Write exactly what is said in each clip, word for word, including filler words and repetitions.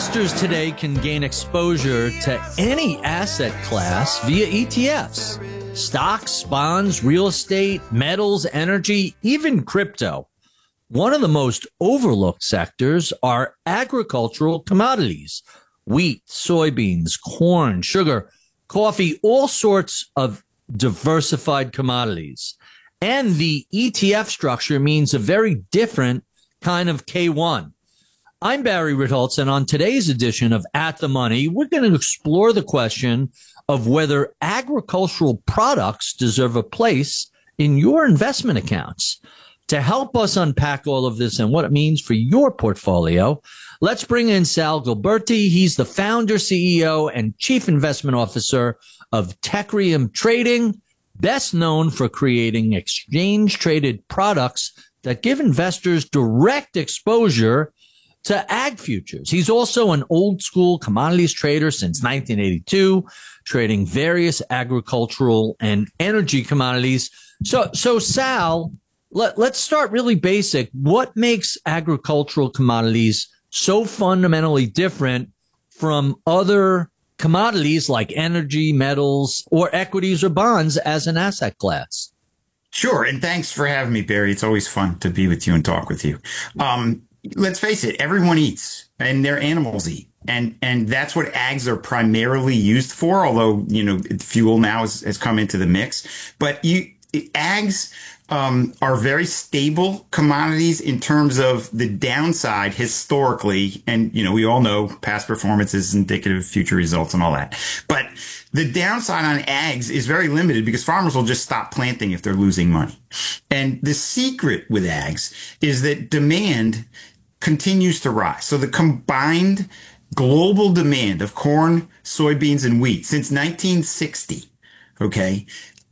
Investors today can gain exposure to any asset class via E T Fs. Stocks, bonds, real estate, metals, energy, even crypto. One of the most overlooked sectors are agricultural commodities. Wheat, soybeans, corn, sugar, coffee, all sorts of diversified commodities. And the E T F structure means a very different kind of K one. I'm Barry Ritholtz, and on today's edition of At the Money, we're going to explore the question of whether agricultural products deserve a place in your investment accounts. To help us unpack all of this and what it means for your portfolio, let's bring in Sal Gilberti. He's the founder, C E O, and Chief Investment Officer of Tecurium Trading, best known for creating exchange-traded products that give investors direct exposure to ag futures. He's also an old school commodities trader since nineteen eighty-two, trading various agricultural and energy commodities. So, so Sal, let, let's start really basic. What makes agricultural commodities so fundamentally different from other commodities like energy, metals, or equities or bonds as an asset class? Sure. And thanks for having me, Barry. It's always fun to be with you and talk with you. Um, Let's face it, everyone eats and their animals eat. And and that's what ags are primarily used for, although, you know, fuel now has, has come into the mix. But you ags um, are very stable commodities in terms of the downside historically. And, you know, we all know past performance is indicative of future results and all that. But the downside on ags is very limited because farmers will just stop planting if they're losing money. And the secret with ags is that demand continues to rise. So the combined global demand of corn, soybeans, and wheat since nineteen sixty, okay,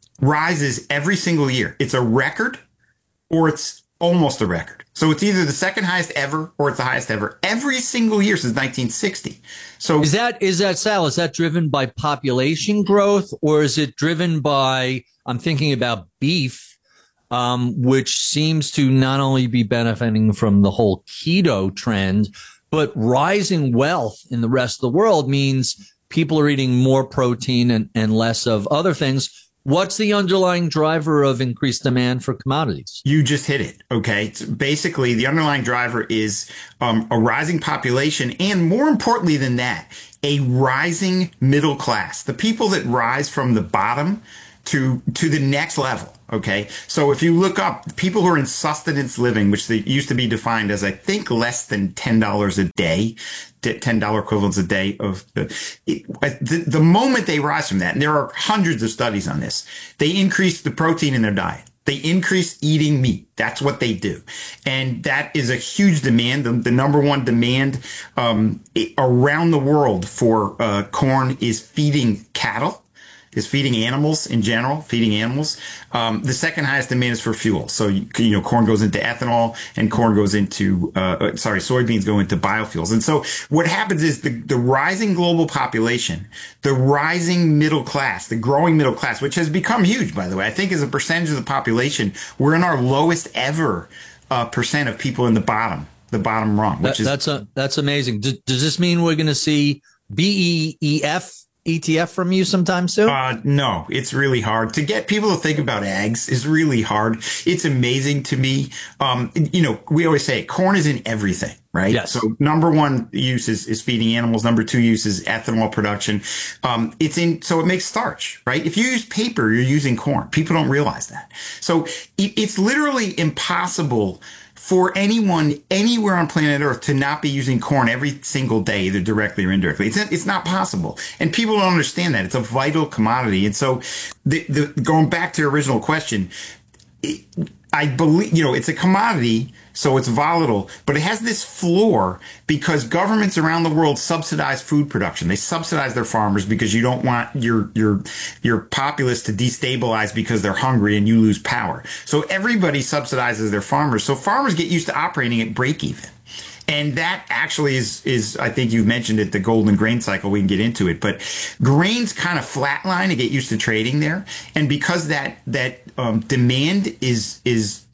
rises every single year. It's a record or it's almost a record. So it's either the second highest ever or it's the highest ever every single year since nineteen sixty. So is that, is that, Sal, is that driven by population growth, or is it driven by, I'm thinking about beef, Um, which seems to not only be benefiting from the whole keto trend, but rising wealth in the rest of the world means people are eating more protein and, and less of other things. What's the underlying driver of increased demand for commodities? You just hit it. Okay. It's basically, the underlying driver is um, a rising population, and more importantly than that, a rising middle class. The people that rise from the bottom to to the next level. Okay. So if you look up people who are in sustenance living, which they used to be defined as, I think, less than ten dollars a day, ten dollars equivalents a day of the, the, the moment they rise from that, and there are hundreds of studies on this, they increase the protein in their diet. They increase eating meat. That's what they do. And that is a huge demand. The, the number one demand um, around the world for uh, corn is feeding cattle. Is feeding animals in general, feeding animals. Um, the second highest demand is for fuel. So, you, you know, corn goes into ethanol and corn goes into, uh, sorry, soybeans go into biofuels. And so what happens is the, the rising global population, the rising middle class, the growing middle class, which has become huge, by the way. I think as a percentage of the population, we're in our lowest ever uh, percent of people in the bottom, the bottom rung, which that, is. That's, a, that's amazing. Does, does this mean we're going to see B E E F E T F from you sometime soon? Uh, no, it's really hard to get people to think about ags is really hard. It's amazing to me. Um, you know, we always say corn is in everything, right? Yes. So number one use is, is feeding animals. Number two use is ethanol production. Um, it's in, so it makes starch, right? If you use paper, you're using corn. People don't realize that. So it, it's literally impossible for anyone anywhere on planet Earth to not be using corn every single day, either directly or indirectly. It's not, it's not possible. And people don't understand that. It's a vital commodity. And so the, the, going back to your original question, it, I believe, you know, it's a commodity, so it's volatile, but it has this floor because governments around the world subsidize food production. They subsidize their farmers because you don't want your your your populace to destabilize because they're hungry and you lose power. So everybody subsidizes their farmers. So farmers get used to operating at break even. And that actually is, is, I think you've mentioned it, the golden grain cycle. We can get into it, but grains kind of flatline to get used to trading there. And because that, that, um, demand is, is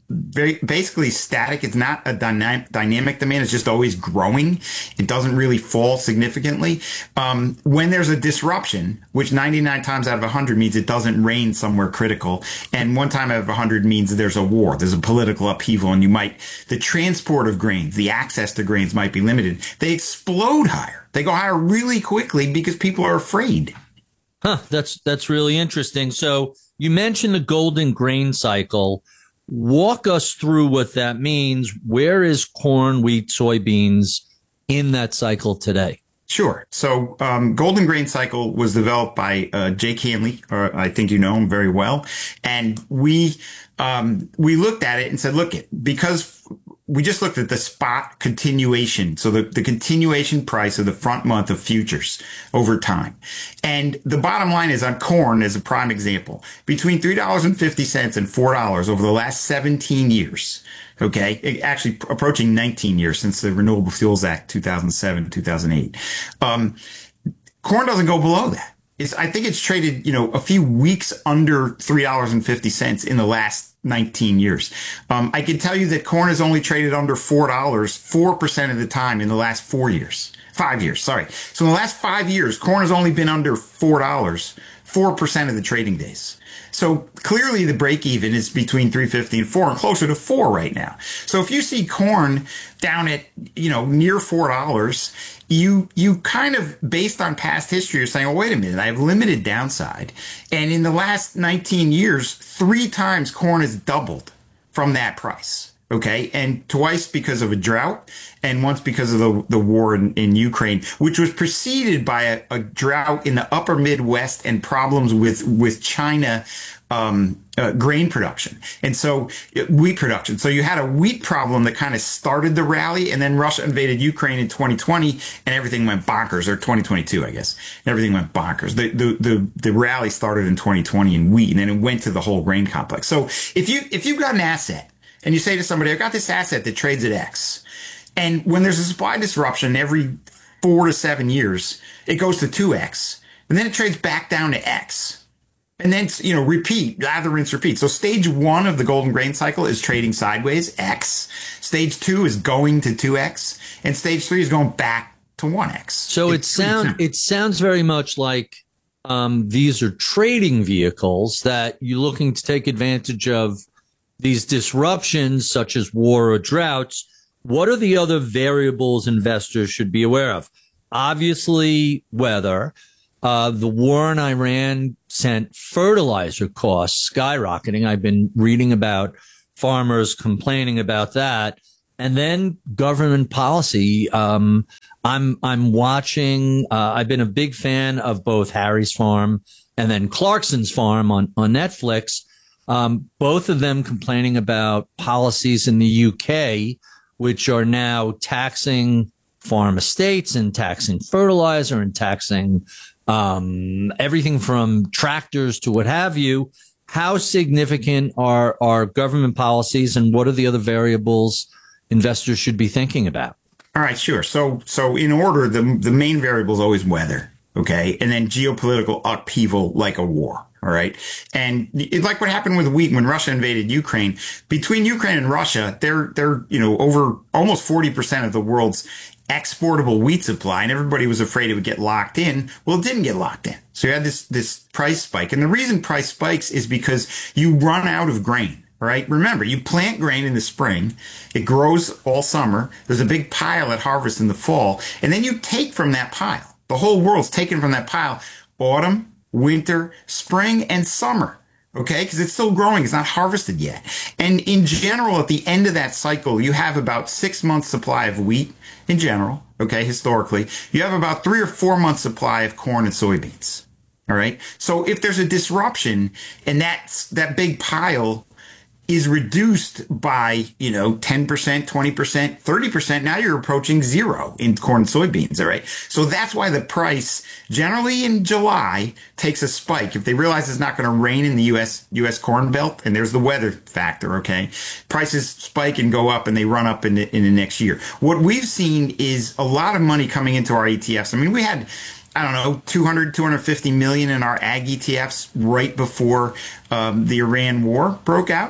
very basically static. It's not a dyna- dynamic demand. It's just always growing. It doesn't really fall significantly. Um, when there's a disruption, which ninety-nine times out of one hundred means it doesn't rain somewhere critical, and one time out of one hundred means there's a war, there's a political upheaval, and you might, the transport of grains, the access to grains might be limited. They explode higher. They go higher really quickly because people are afraid. Huh, that's that's really interesting. So you mentioned the golden grain cycle. Walk us through what that means. Where is corn, wheat, soybeans in that cycle today? Sure. So, um, golden grain cycle was developed by uh, Jake Hanley, or I think you know him very well, and we um, we looked at it and said, look, it because we just looked at the spot continuation, so the, the continuation price of the front month of futures over time. And the bottom line is on corn as a prime example, between three dollars and fifty cents and four dollars over the last seventeen years. Okay. Actually approaching nineteen years since the Renewable Fuels Act, two thousand seven to two thousand eight. Um, corn doesn't go below that. It's, I think it's traded, you know, a few weeks under three dollars and fifty cents in the last nineteen years. Um, I can tell you that corn has only traded under four dollars four percent of the time in the last four years. Five years, sorry. So in the last five years, corn has only been under four dollars four percent of the trading days. So clearly the break even is between three fifty and four and closer to four right now. So if you see corn down at, you know, near four dollars, you, you kind of, based on past history, you're saying, oh, wait a minute, I have limited downside. And in the last nineteen years, three times corn has doubled from that price. Okay. And twice because of a drought and once because of the, the war in, in Ukraine, which was preceded by a, a drought in the upper Midwest and problems with, with China, um, uh, grain production. And so uh, wheat production. So you had a wheat problem that kind of started the rally, and then Russia invaded Ukraine in twenty twenty and everything went bonkers, or twenty twenty-two, I guess. Everything went bonkers. The, the, the, the rally started in twenty twenty in wheat, and then it went to the whole grain complex. So if you, if you've got an asset, and you say to somebody, I've got this asset that trades at X. And when there's a supply disruption every four to seven years, it goes to two X. And then it trades back down to X. And then, you know, repeat, lather, rinse, repeat. So stage one of the golden grain cycle is trading sideways, X. Stage two is going to two X. And stage three is going back to one X. So it, sound, it sounds very much like um, these are trading vehicles that you're looking to take advantage of these disruptions such as war or droughts. What are the other variables investors should be aware of? Obviously, weather. Uh, the war in Iran sent fertilizer costs skyrocketing. I've been reading about farmers complaining about that. And then government policy. Um, I'm, I'm watching, uh, I've been a big fan of both Harry's Farm and then Clarkson's Farm on, on Netflix. Um, both of them complaining about policies in the U K, which are now taxing farm estates and taxing fertilizer and taxing um, everything from tractors to what have you. How significant are, are government policies, and what are the other variables investors should be thinking about? All right, sure. So, so in order, the the main variable is always weather, okay, and then geopolitical upheaval like a war. All right. And it's like what happened with wheat when Russia invaded Ukraine. Between Ukraine and Russia, they're, they're, you know, over almost forty percent of the world's exportable wheat supply, and everybody was afraid it would get locked in. Well, it didn't get locked in. So you had this, this price spike. And the reason price spikes is because you run out of grain. All right. Remember, you plant grain in the spring. It grows all summer. There's a big pile at harvest in the fall. And then you take from that pile. The whole world's taken from that pile. Autumn, winter, spring, and summer. Okay. Because it's still growing. It's not harvested yet. And in general, at the end of that cycle, you have about six months supply of wheat in general. Okay. Historically, you have about three or four months supply of corn and soybeans. All right. So if there's a disruption and that's that big pile is reduced by, you know, ten percent, twenty percent, thirty percent. Now you're approaching zero in corn and soybeans. All right. So that's why the price generally in July takes a spike. If they realize it's not going to rain in the U S, U S corn belt, and there's the weather factor. Okay. Prices spike and go up and they run up in the, in the next year. What we've seen is a lot of money coming into our E T Fs. I mean, we had, I don't know, two hundred, two hundred fifty million in our ag E T Fs right before um, the Iran war broke out.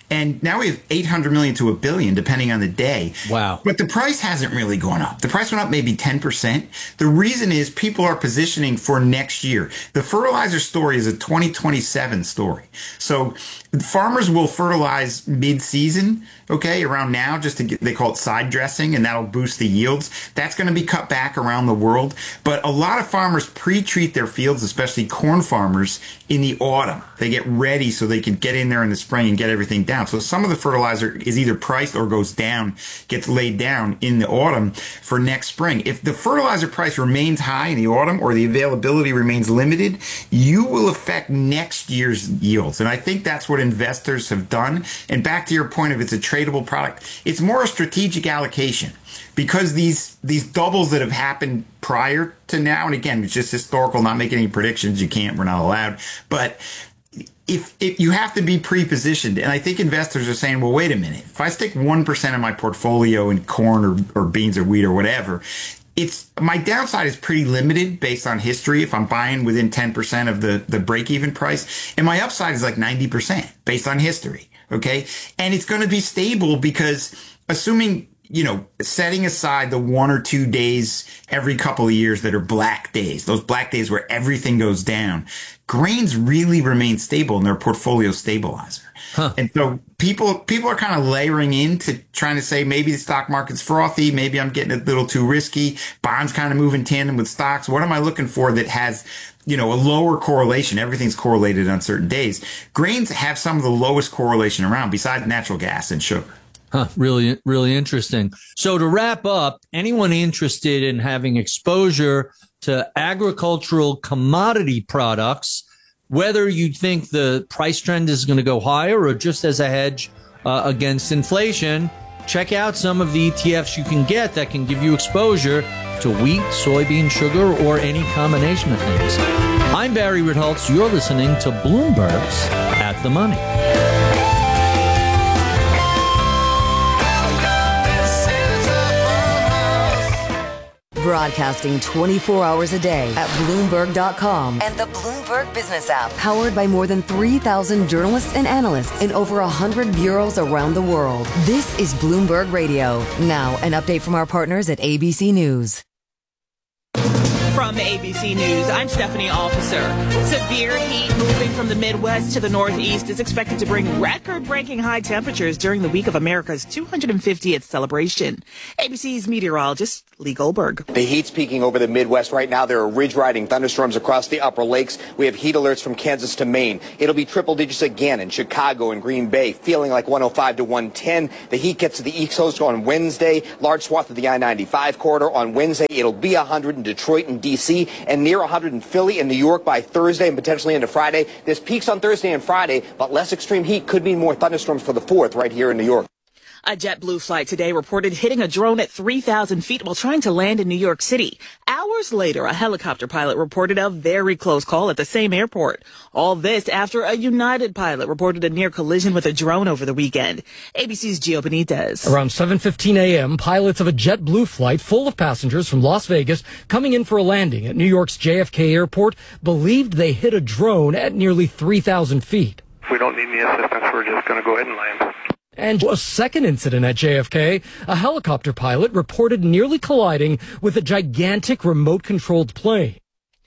And now we have eight hundred million to a billion, depending on the day. Wow. But the price hasn't really gone up. The price went up maybe ten percent. The reason is people are positioning for next year. The fertilizer story is a twenty twenty-seven story. So farmers will fertilize mid-season, okay, around now, just to get, they call it side dressing, and that'll boost the yields. That's going to be cut back around the world. But a lot of farmers pre-treat their fields, especially corn farmers, in the autumn. They get ready so they can get in there in the spring and get everything down. So some of the fertilizer is either priced or goes down, gets laid down in the autumn for next spring. If the fertilizer price remains high in the autumn or the availability remains limited, you will affect next year's yields. And I think that's what investors have done. And back to your point of it's a tradable product, it's more a strategic allocation. Because these these doubles that have happened prior to now, and again, it's just historical, not making any predictions. You can't, we're not allowed. But if, if you have to be pre-positioned, and I think investors are saying, well, wait a minute. If I stick one percent of my portfolio in corn or, or beans or wheat or whatever, it's my downside is pretty limited based on history if I'm buying within ten percent of the, the break-even price. And my upside is like ninety percent based on history. Okay. And it's going to be stable because assuming, you know, setting aside the one or two days every couple of years that are black days, those black days where everything goes down, grains really remain stable in their portfolio stabilizer. Huh. And so people, people are kind of layering into trying to say maybe the stock market's frothy. Maybe I'm getting a little too risky. Bonds kind of move in tandem with stocks. What am I looking for that has, you know, a lower correlation? Everything's correlated on certain days. Grains have some of the lowest correlation around besides natural gas and sugar. Huh, really, really interesting. So to wrap up, anyone interested in having exposure to agricultural commodity products, whether you think the price trend is going to go higher or just as a hedge uh, against inflation, check out some of the E T Fs you can get that can give you exposure to wheat, soybean, sugar, or any combination of things. I'm Barry Ritholtz. You're listening to Bloomberg's At the Money. Broadcasting twenty-four hours a day at Bloomberg dot com and the Bloomberg Business app. Powered by more than three thousand journalists and analysts in over one hundred bureaus around the world. This is Bloomberg Radio. Now, an update from our partners at A B C News. From A B C News, I'm Stephanie Officer. Severe heat moving from the Midwest to the Northeast is expected to bring record-breaking high temperatures during the week of America's two hundred fiftieth celebration. A B C's meteorologist Lee Goldberg. The heat's peaking over the Midwest right now. There are ridge-riding thunderstorms across the upper lakes. We have heat alerts from Kansas to Maine. It'll be triple digits again in Chicago and Green Bay, feeling like one oh five to one ten. The heat gets to the East Coast on Wednesday. Large swath of the I ninety-five corridor on Wednesday. It'll be one hundred in Detroit and D C and near one hundred in Philly and New York by Thursday and potentially into Friday. This peaks on Thursday and Friday, but less extreme heat could mean more thunderstorms for the fourth right here in New York. A JetBlue flight today reported hitting a drone at three thousand feet while trying to land in New York City. Hours later, a helicopter pilot reported a very close call at the same airport. All this after a United pilot reported a near collision with a drone over the weekend. A B C's Gio Benitez. Around seven fifteen a.m., pilots of a JetBlue flight full of passengers from Las Vegas coming in for a landing at New York's J F K airport believed they hit a drone at nearly three thousand feet. If we don't need any assistance, we're just going to go ahead and land. And a second incident at J F K, a helicopter pilot reported nearly colliding with a gigantic remote-controlled plane.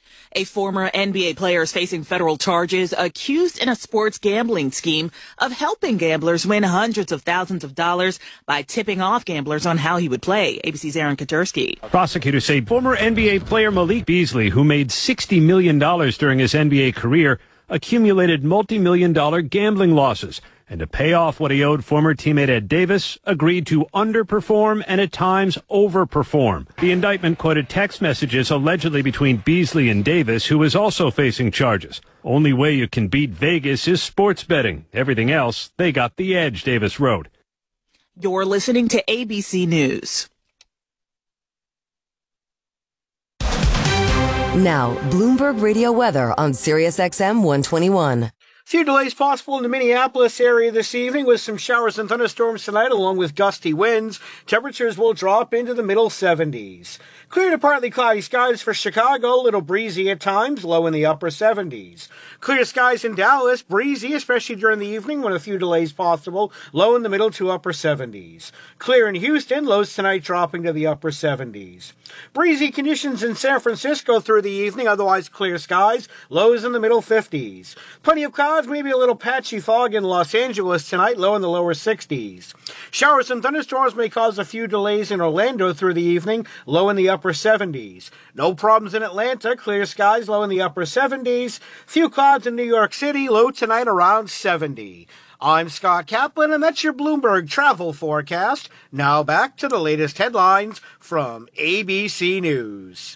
A former N B A player is facing federal charges accused in a sports gambling scheme of helping gamblers win hundreds of thousands of dollars by tipping off gamblers on how he would play. A B C's Aaron Katursky. Prosecutors say former N B A player Malik Beasley, who made sixty million dollars during his N B A career, accumulated multi-million dollar gambling losses. And to pay off what he owed former teammate Ed Davis, agreed to underperform and at times overperform. The indictment quoted text messages allegedly between Beasley and Davis, who is also facing charges. Only way you can beat Vegas is sports betting. Everything else, they got the edge, Davis wrote. You're listening to A B C News. Now, Bloomberg Radio weather on Sirius X M one twenty-one. Few delays possible in the Minneapolis area this evening with some showers and thunderstorms tonight along with gusty winds. Temperatures will drop into the middle seventies. Clear to partly cloudy skies for Chicago, a little breezy at times, low in the upper seventies. Clear skies in Dallas, breezy, especially during the evening when a few delays possible, low in the middle to upper seventies. Clear in Houston, lows tonight dropping to the upper seventies. Breezy conditions in San Francisco through the evening, otherwise clear skies, lows in the middle fifties. Plenty of clouds, maybe a little patchy fog in Los Angeles tonight, low in the lower sixties. Showers and thunderstorms may cause a few delays in Orlando through the evening, low in the upper seventies. No problems in Atlanta, clear skies, low in the upper seventies. Few clouds in New York City, low tonight around seventy. I'm Scott Kaplan, and that's your Bloomberg travel forecast. Now back to the latest headlines from A B C News.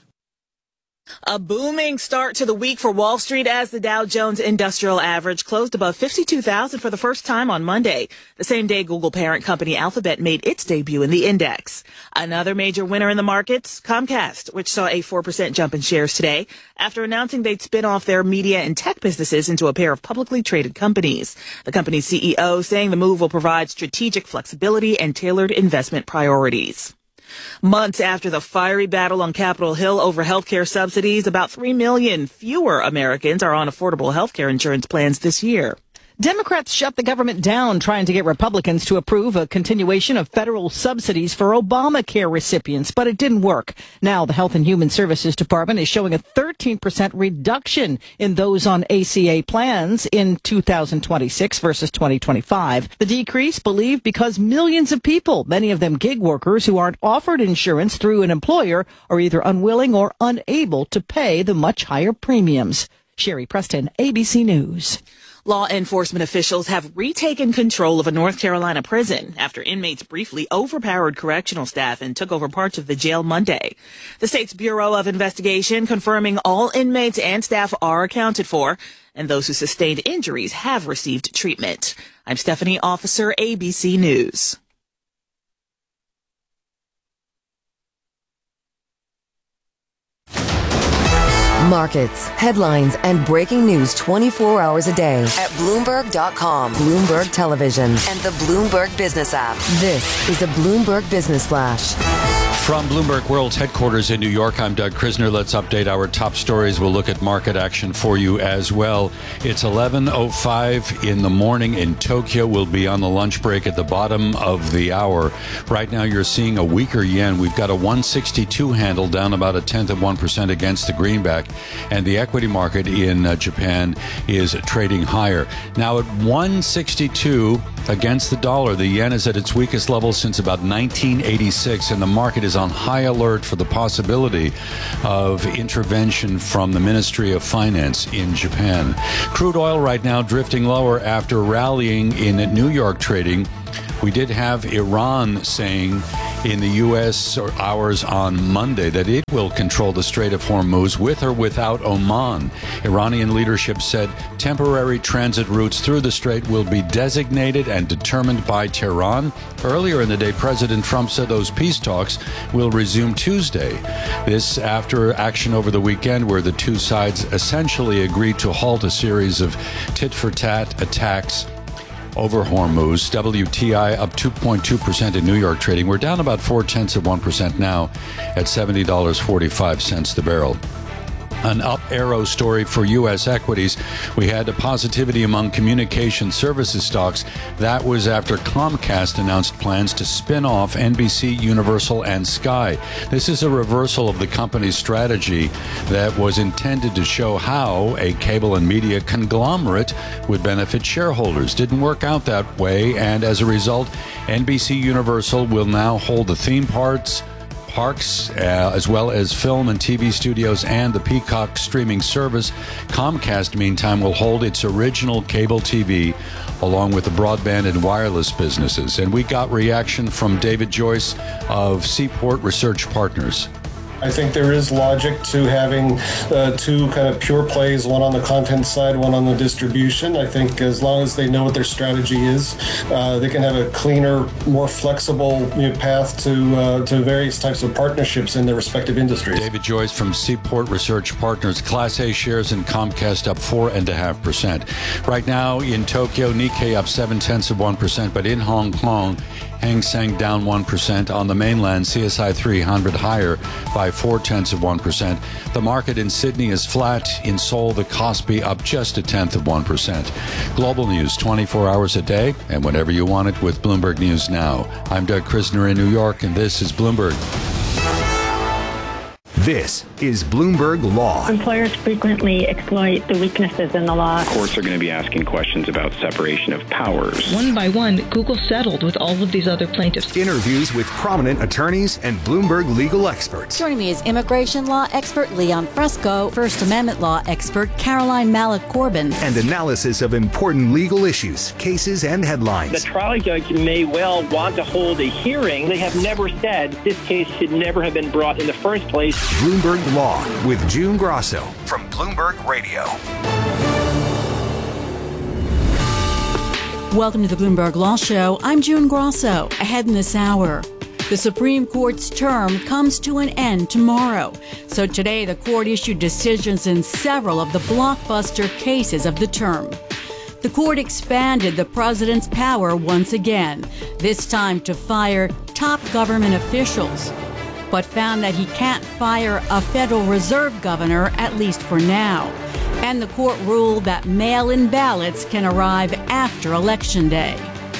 A booming start to the week for Wall Street as the Dow Jones Industrial Average closed above fifty-two thousand for the first time on Monday, the same day Google parent company Alphabet made its debut in the index. Another major winner in the markets, Comcast, which saw a four percent jump in shares today after announcing they'd spin off their media and tech businesses into a pair of publicly traded companies. The company's C E O saying the move will provide strategic flexibility and tailored investment priorities. Months after the fiery battle on Capitol Hill over health care subsidies, about three million fewer Americans are on affordable health care insurance plans this year. Democrats shut the government down trying to get Republicans to approve a continuation of federal subsidies for Obamacare recipients, but it didn't work. Now the Health and Human Services Department is showing a thirteen percent reduction in those on A C A plans in two thousand twenty-six versus twenty twenty-five. The decrease believed because millions of people, many of them gig workers who aren't offered insurance through an employer, are either unwilling or unable to pay the much higher premiums. Sherry Preston, A B C News. Law enforcement officials have retaken control of a North Carolina prison after inmates briefly overpowered correctional staff and took over parts of the jail Monday. The state's Bureau of Investigation confirming all inmates and staff are accounted for, and those who sustained injuries have received treatment. I'm Stephanie Officer, A B C News. Markets, headlines, and breaking news twenty-four hours a day at Bloomberg dot com, Bloomberg Television, and the Bloomberg Business app. This is a Bloomberg Business Flash. From Bloomberg World's headquarters in New York, I'm Doug Krisner. Let's update our top stories. We'll look at market action for you as well. It's eleven oh five in the morning in Tokyo. We'll be on the lunch break at the bottom of the hour. Right now, you're seeing a weaker yen. We've got a one sixty-two handle, down about a tenth of one percent against the greenback. And the equity market in uh, Japan is trading higher. Now at one sixty-two against the dollar, the yen is at its weakest level since about nineteen eighty-six, and the market is on high alert for the possibility of intervention from the Ministry of Finance in Japan. Crude oil right now drifting lower after rallying in New York trading. We did have Iran saying in the U S hours on Monday that it will control the Strait of Hormuz with or without Oman. Iranian leadership said temporary transit routes through the strait will be designated and determined by Tehran. Earlier in the day, President Trump said those peace talks will resume Tuesday. This after action over the weekend where the two sides essentially agreed to halt a series of tit-for-tat attacks over Hormuz. W T I up two point two percent in New York trading. We're down about four-tenths of one percent now at seventy dollars and forty-five cents the barrel. An up arrow story for U S equities. We had a positivity among communication services stocks. That was after Comcast announced plans to spin off N B C, Universal, and Sky. This is a reversal of the company's strategy that was intended to show how a cable and media conglomerate would benefit shareholders. Didn't work out that way, and as a result, N B C Universal will now hold the theme parks, parks, uh, as well as film and T V studios and the Peacock streaming service. Comcast, meantime, will hold its original cable T V along with the broadband and wireless businesses. And we got reaction from David Joyce of Seaport Research Partners. I think there is logic to having uh, two kind of pure plays, one on the content side, one on the distribution. I think as long as they know what their strategy is, uh, they can have a cleaner, more flexible you know, path to uh, to various types of partnerships in their respective industries. David Joyce from Seaport Research Partners. Class A shares in Comcast up four and a half percent. Right now in Tokyo, Nikkei up seven tenths of one percent, but in Hong Kong, Hang Seng down one percent. On the mainland, C S I three hundred higher by four tenths of one percent. The market in Sydney is flat. In Seoul, the Kospi up just a tenth of one percent. Global news twenty-four hours a day and whenever you want it with Bloomberg News Now. I'm Doug Krisner in New York, and this is Bloomberg. This is Bloomberg Law. Employers frequently exploit the weaknesses in the law. Courts are going to be asking questions about separation of powers. One by one, Google settled with all of these other plaintiffs. Interviews with prominent attorneys and Bloomberg legal experts. Joining me is immigration law expert Leon Fresco, First Amendment law expert Caroline Malik-Corbin, and analysis of important legal issues, cases, and headlines. The trial judge may well want to hold a hearing. They have never said this case should never have been brought in the first place. Bloomberg Law with June Grosso from Bloomberg Radio. Welcome to the Bloomberg Law Show. I'm June Grosso. Ahead in this hour, the Supreme Court's term comes to an end tomorrow. So today, the court issued decisions in several of the blockbuster cases of the term. The court expanded the president's power once again, this time to fire top government officials, but found that he can't fire a Federal Reserve governor, at least for now. And the court ruled that mail-in ballots can arrive after Election Day.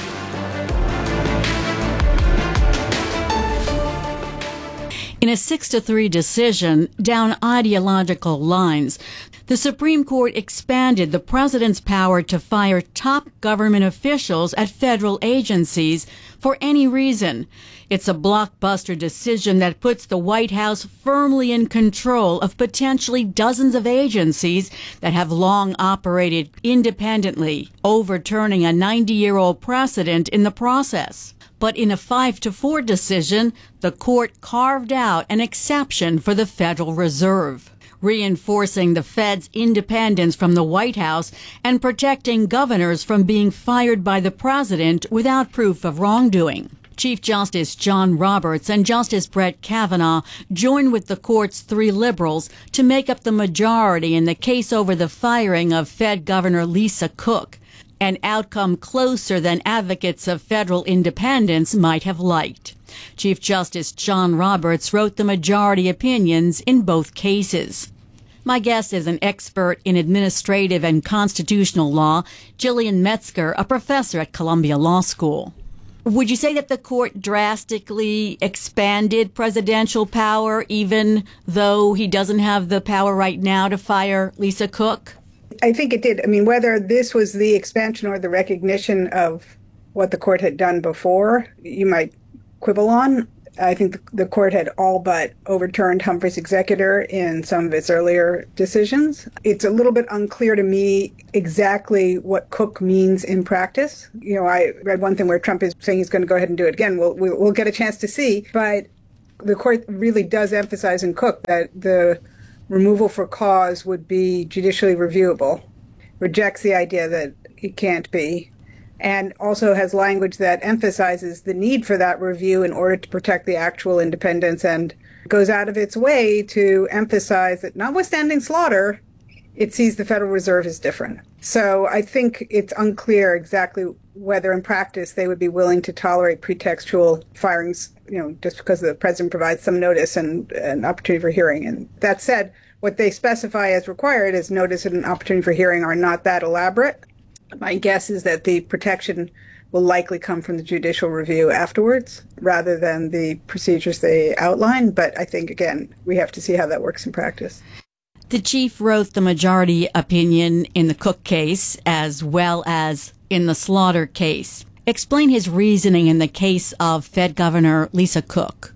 In a six to three decision down ideological lines, the Supreme Court expanded the president's power to fire top government officials at federal agencies for any reason. It's a blockbuster decision that puts the White House firmly in control of potentially dozens of agencies that have long operated independently, overturning a ninety-year-old precedent in the process. But in a five to four decision, the court carved out an exception for the Federal Reserve, reinforcing the Fed's independence from the White House and protecting governors from being fired by the president without proof of wrongdoing. Chief Justice John Roberts and Justice Brett Kavanaugh joined with the court's three liberals to make up the majority in the case over the firing of Fed Governor Lisa Cook, an outcome closer than advocates of federal independence might have liked. Chief Justice John Roberts wrote the majority opinions in both cases. My guest is an expert in administrative and constitutional law, Gillian Metzger, a professor at Columbia Law School. Would you say that the court drastically expanded presidential power, even though he doesn't have the power right now to fire Lisa Cook? I think it did. I mean, whether this was the expansion or the recognition of what the court had done before, you might quibble on. I think the court had all but overturned Humphrey's executor in some of its earlier decisions. It's a little bit unclear to me exactly what Cook means in practice. You know, I read one thing where Trump is saying he's going to go ahead and do it again. We'll, we'll, we'll get a chance to see. But the court really does emphasize in Cook that the removal for cause would be judicially reviewable, rejects the idea that it can't be, and also has language that emphasizes the need for that review in order to protect the actual independence, and goes out of its way to emphasize that notwithstanding Slaughter, it sees the Federal Reserve as different. So I think it's unclear exactly whether in practice they would be willing to tolerate pretextual firings, you know, just because the president provides some notice and an opportunity for hearing. And that said, what they specify as required as notice and an opportunity for hearing are not that elaborate. My guess is that the protection will likely come from the judicial review afterwards rather than the procedures they outline. But I think, again, we have to see how that works in practice. The chief wrote the majority opinion in the Cook case as well as in the Slaughter case. Explain his reasoning in the case of Fed Governor Lisa Cook.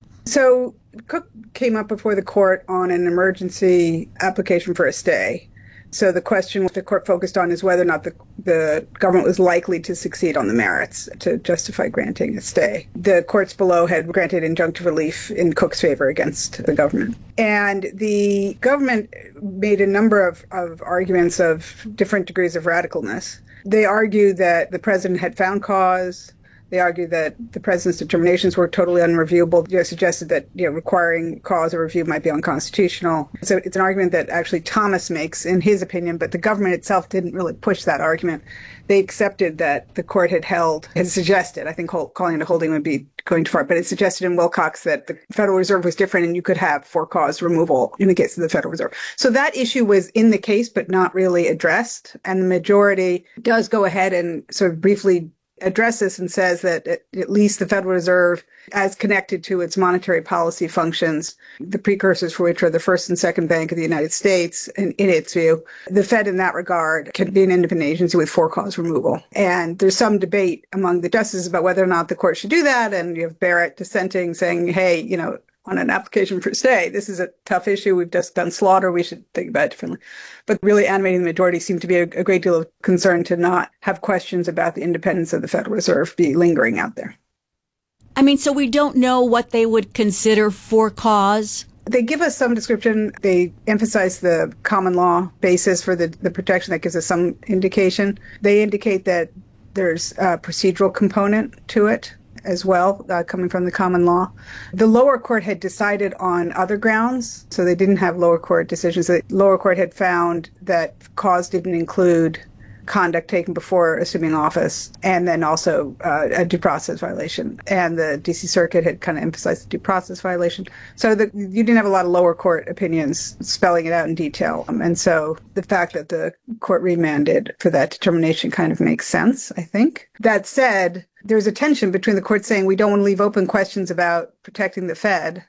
So Cook came up before the court on an emergency application for a stay. So the question the court focused on is whether or not the, the government was likely to succeed on the merits to justify granting a stay. The courts below had granted injunctive relief in Cook's favor against the government. And the government made a number of, of arguments of different degrees of radicalness. They argued that the president had found cause. They argued that the president's determinations were totally unreviewable. You know, suggested that, you know, requiring cause or review might be unconstitutional. So it's an argument that actually Thomas makes in his opinion, but the government itself didn't really push that argument. They accepted that the court had held, had suggested, I think calling it a holding would be going too far, but it suggested in Wilcox that the Federal Reserve was different and you could have for cause removal in the case of the Federal Reserve. So that issue was in the case, but not really addressed. And the majority does go ahead and sort of briefly address this and says that at least the Federal Reserve, as connected to its monetary policy functions, the precursors for which are the First and Second Bank of the United States, in, in its view, the Fed in that regard can be an independent agency with for-cause removal. And there's some debate among the justices about whether or not the court should do that. And you have Barrett dissenting, saying, hey, you know, on an application for stay, this is a tough issue. We've just done slaughter. We should think about it differently. But really animating the majority seemed to be a, a great deal of concern to not have questions about the independence of the Federal Reserve be lingering out there. I mean, so we don't know what they would consider for cause? They give us some description. They emphasize the common law basis for the, the protection. That gives us some indication. They indicate that there's a procedural component to it as well, uh, coming from the common law. The lower court had decided on other grounds, so they didn't have lower court decisions. The lower court had found that cause didn't include conduct taken before assuming office, and then also uh, a due process violation. And the D C Circuit had kind of emphasized the due process violation. So the, you didn't have a lot of lower court opinions spelling it out in detail. Um, and so the fact that the court remanded for that determination kind of makes sense, I think. That said, there's a tension between the court saying we don't want to leave open questions about protecting the Fed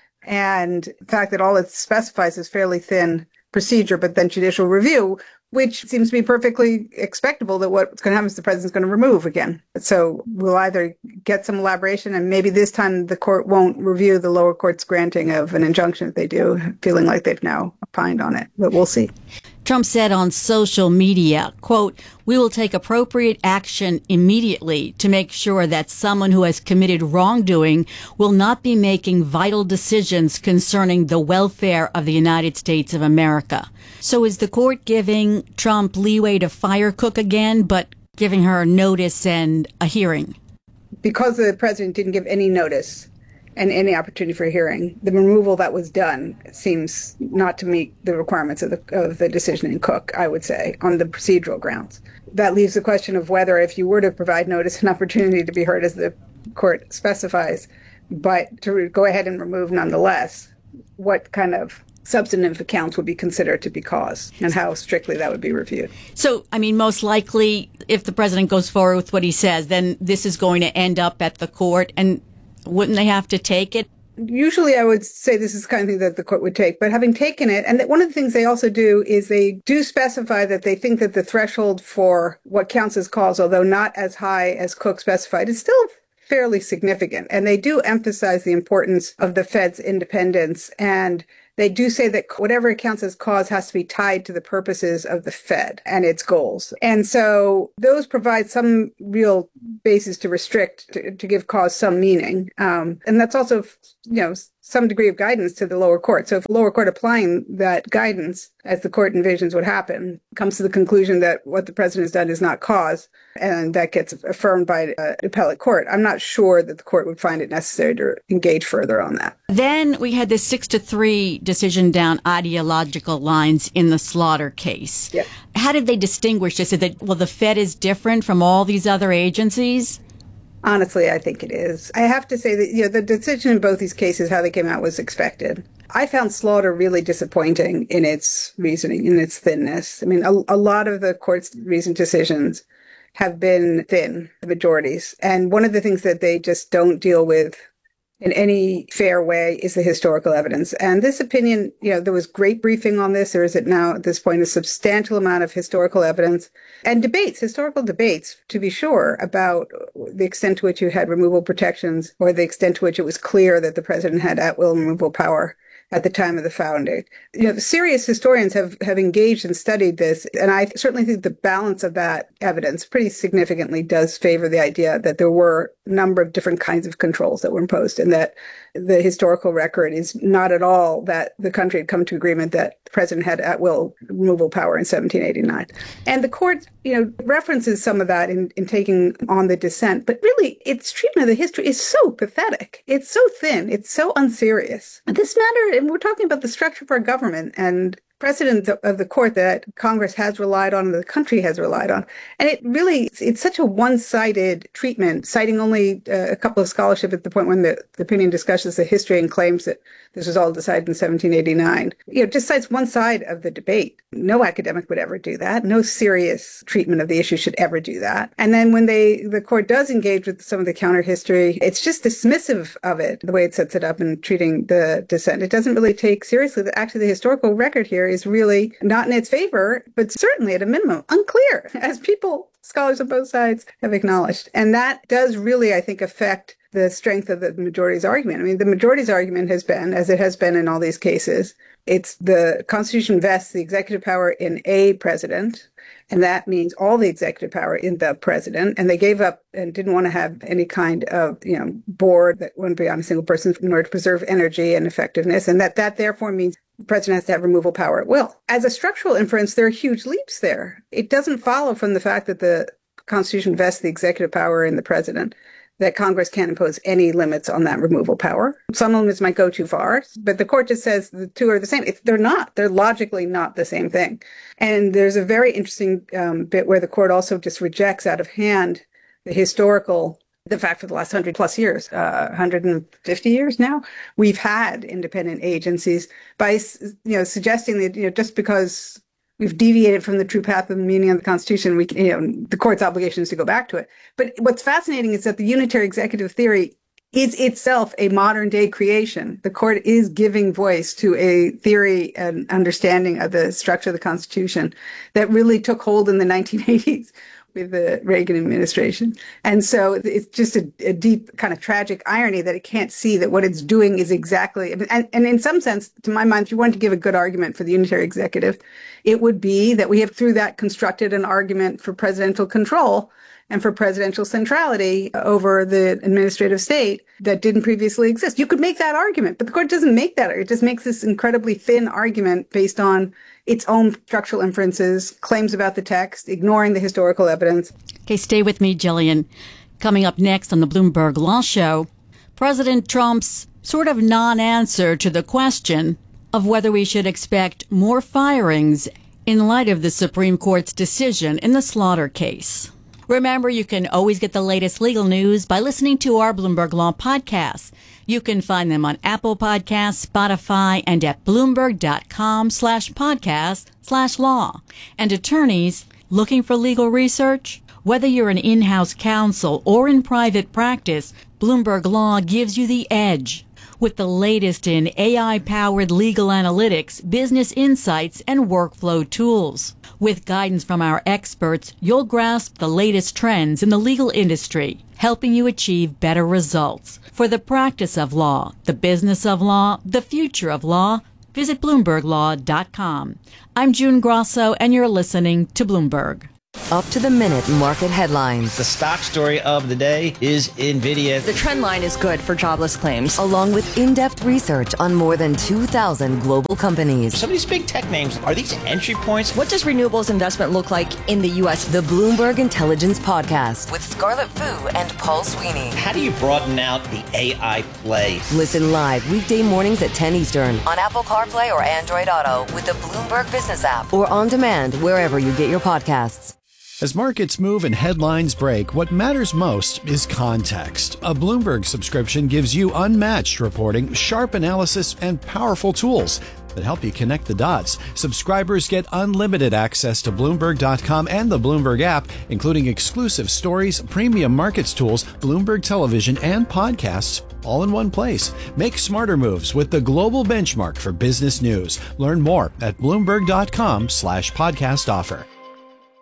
and the fact that all it specifies is fairly thin procedure, but then judicial review, which seems to be perfectly expectable that what's going to happen is the president's going to remove again. So we'll either get some elaboration, and maybe this time the court won't review the lower court's granting of an injunction if they do, feeling like they've now opined on it. But we'll see. Trump said on social media, quote, "We will take appropriate action immediately to make sure that someone who has committed wrongdoing will not be making vital decisions concerning the welfare of the United States of America." So is the court giving Trump leeway to fire Cook again, but giving her notice and a hearing? Because the president didn't give any notice and any opportunity for a hearing, the removal that was done seems not to meet the requirements of the, of the decision in Cook, I would say, on the procedural grounds. That leaves the question of whether, if you were to provide notice and opportunity to be heard as the court specifies, but to go ahead and remove nonetheless, what kind of substantive accounts would be considered to be cause and how strictly that would be reviewed. So, I mean, most likely, if the president goes forward with what he says, then this is going to end up at the court, and wouldn't they have to take it? Usually I would say this is the kind of thing that the court would take, but having taken it, and that one of the things they also do is they do specify that they think that the threshold for what counts as cause, although not as high as Cook specified, is still fairly significant. And they do emphasize the importance of the Fed's independence, and they do say that whatever counts as cause has to be tied to the purposes of the Fed and its goals. And so those provide some real basis to restrict, to, to give cause some meaning. Um, and that's also, you know, some degree of guidance to the lower court. So if the lower court applying that guidance, as the court envisions would happen, comes to the conclusion that what the president has done is not cause, and that gets affirmed by an appellate court, I'm not sure that the court would find it necessary to engage further on that. Then we had this six to three decision down ideological lines in the Slaughter case. Yeah. How did they distinguish this? Is that, well, the Fed is different from all these other agencies? Honestly, I think it is. I have to say that, you know, the decision in both these cases, how they came out, was expected. I found Slaughter really disappointing in its reasoning, in its thinness. I mean, a, a lot of the court's recent decisions have been thin, the majorities. And one of the things that they just don't deal with in any fair way is the historical evidence. And this opinion, you know, there was great briefing on this. There is at now at this point a substantial amount of historical evidence and debates, historical debates, to be sure, about the extent to which you had removal protections or the extent to which it was clear that the president had at-will removal power at the time of the founding. You know, serious historians have, have engaged and studied this, and I certainly think the balance of that evidence pretty significantly does favor the idea that there were a number of different kinds of controls that were imposed, and that the historical record is not at all that the country had come to agreement that the president had at will removal power in seventeen eighty-nine. And the court, you know, references some of that in, in taking on the dissent, but really its treatment of the history is so pathetic. It's so thin. It's so unserious. This matter, and we're talking about the structure of our government and precedent of the court that Congress has relied on and the country has relied on. And it really, it's such a one-sided treatment, citing only uh, a couple of scholarship at the point when the, the opinion discusses the history and claims that this was all decided in seventeen eighty-nine. You know, just cites one side of the debate. No academic would ever do that. No serious treatment of the issue should ever do that. And then when they, the court does engage with some of the counter history, it's just dismissive of it, the way it sets it up in treating the dissent. It doesn't really take seriously that actually the historical record here is really not in its favor, but certainly at a minimum unclear, as people, scholars on both sides have acknowledged. And that does really, I think, affect the strength of the majority's argument. I mean, the majority's argument has been, as it has been in all these cases, it's the Constitution vests the executive power in a president, and that means all the executive power in the president. And they gave up and didn't want to have any kind of, you know, board that wouldn't be on a single person in order to preserve energy and effectiveness. And that that therefore means the president has to have removal power at will. As a structural inference, there are huge leaps there. It doesn't follow from the fact that the Constitution vests the executive power in the president that Congress can't impose any limits on that removal power. Some limits might go too far, but the court just says the two are the same. It's, they're not. They're logically not the same thing. And there's a very interesting um, bit where the court also just rejects out of hand the historical, the fact for the last one hundred plus years, uh, one hundred fifty years now, we've had independent agencies by, you know, suggesting that, you know, just because we've deviated from the true path of the meaning of the Constitution, we can, you know, the court's obligation is to go back to it. But what's fascinating is that the unitary executive theory is itself a modern day creation. The court is giving voice to a theory and understanding of the structure of the Constitution that really took hold in the nineteen eighties with the Reagan administration. And so it's just a, a deep kind of tragic irony that it can't see that what it's doing is exactly, and, and in some sense, to my mind, if you wanted to give a good argument for the unitary executive, it would be that we have through that constructed an argument for presidential control and for presidential centrality over the administrative state that didn't previously exist. You could make that argument, but the court doesn't make that. It just makes this incredibly thin argument based on its own structural inferences, claims about the text, ignoring the historical evidence. Okay, stay with me, Jillian. Coming up next on the Bloomberg Law Show, President Trump's sort of non-answer to the question of whether we should expect more firings in light of the Supreme Court's decision in the Slaughter case. Remember, you can always get the latest legal news by listening to our Bloomberg Law podcasts. You can find them on Apple Podcasts, Spotify, and at Bloomberg.com slash podcast slash law. And attorneys looking for legal research? Whether you're an in-house counsel or in private practice, Bloomberg Law gives you the edge with the latest in A I-powered legal analytics, business insights, and workflow tools. With guidance from our experts, you'll grasp the latest trends in the legal industry, helping you achieve better results. For the practice of law, the business of law, the future of law, visit Bloomberg Law dot com. I'm June Grosso, and you're listening to Bloomberg. Up to the minute market headlines. The stock story of the day is NVIDIA. The trend line is good for jobless claims. Along with in-depth research on more than two thousand global companies. Some of these big tech names, are these entry points? What does renewables investment look like in the U S? The Bloomberg Intelligence Podcast with Scarlett Fu and Paul Sweeney. How do you broaden out the A I play? Listen live weekday mornings at ten Eastern on Apple CarPlay or Android Auto with the Bloomberg Business app or on demand wherever you get your podcasts. As markets move and headlines break, what matters most is context. A Bloomberg subscription gives you unmatched reporting, sharp analysis, and powerful tools that help you connect the dots. Subscribers get unlimited access to Bloomberg dot com and the Bloomberg app, including exclusive stories, premium markets tools, Bloomberg television, and podcasts, all in one place. Make smarter moves with the global benchmark for business news. Learn more at Bloomberg dot com slash podcast offer.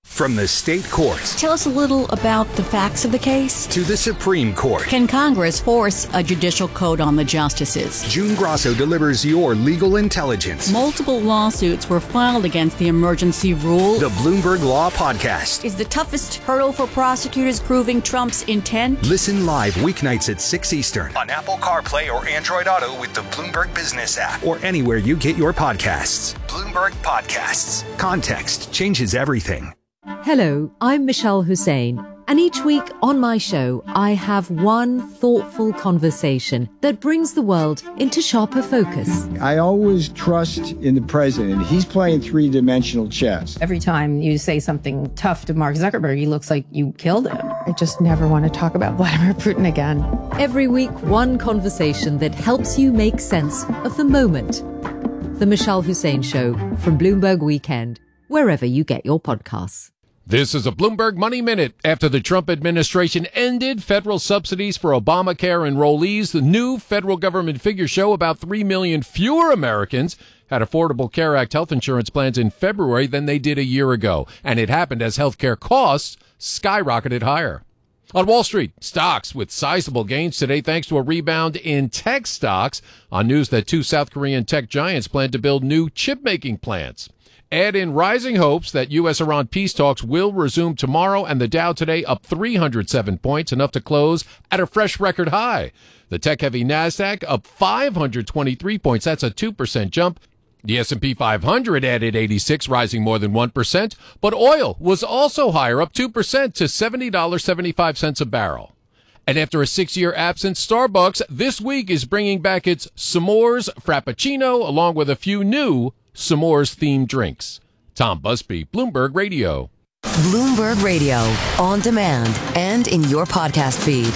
From the state courts Tell us a little about the facts of the case. to the Supreme Court, Can Congress force a judicial code on the justices? June Grosso delivers your legal intelligence. Multiple lawsuits were filed against the emergency rule. The Bloomberg Law Podcast. Is the toughest hurdle for prosecutors proving Trump's intent? Listen live weeknights at six Eastern on Apple CarPlay or Android Auto with the Bloomberg Business app or anywhere you get your podcasts. Bloomberg Podcasts. Context changes everything. Hello, I'm Michelle Hussein, and each week on my show, I have one thoughtful conversation that brings the world into sharper focus. I always trust in the president. He's playing three-dimensional chess. Every time you say something tough to Mark Zuckerberg, he looks like you killed him. I just never want to talk about Vladimir Putin again. Every week, one conversation that helps you make sense of the moment. The Michelle Hussein Show from Bloomberg Weekend, wherever you get your podcasts. This is a Bloomberg Money Minute. After the Trump administration ended federal subsidies for Obamacare enrollees, the new federal government figures show about three million fewer Americans had Affordable Care Act health insurance plans in February than they did a year ago. And it happened as healthcare costs skyrocketed higher. On Wall Street, stocks with sizable gains today thanks to a rebound in tech stocks on news that two South Korean tech giants plan to build new chip-making plants. Add in rising hopes that U S Iran peace talks will resume tomorrow, and the Dow today up three hundred seven points, enough to close at a fresh record high. The tech-heavy NASDAQ up five hundred twenty-three points. That's a two percent jump. The S and P five hundred added eighty-six, rising more than one percent. But oil was also higher, up two percent to seventy dollars and seventy-five cents a barrel. And after a six-year absence, Starbucks this week is bringing back its S'mores Frappuccino, along with a few new S'mores-themed drinks. Tom Busby, Bloomberg Radio. Bloomberg Radio, on demand and in your podcast feed.